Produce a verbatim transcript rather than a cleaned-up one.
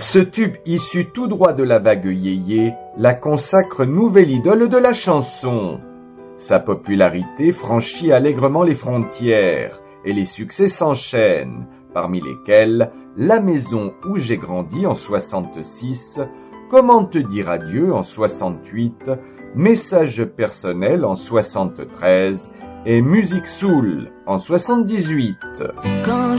Ce tube issu tout droit de la vague yéyé la consacre nouvelle idole de la chanson. Sa popularité franchit allègrement les frontières et les succès s'enchaînent, parmi lesquels La maison où j'ai grandi en soixante-six, Comment te dire adieu en soixante-huit, Message personnel en soixante-treize et Musique Soul en soixante-dix-huit. Quand